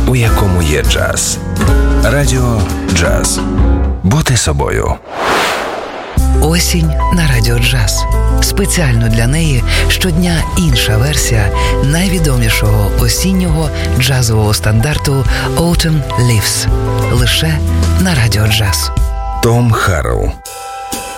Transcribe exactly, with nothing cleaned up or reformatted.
у якому є джаз. Радіо Джаз. Бути собою. Осінь на Радіо Джаз. Спеціально для неї щодня інша версія найвідомішого осіннього джазового стандарту Autumn Leaves. Лише на Радіо Джаз. Том Харрелл.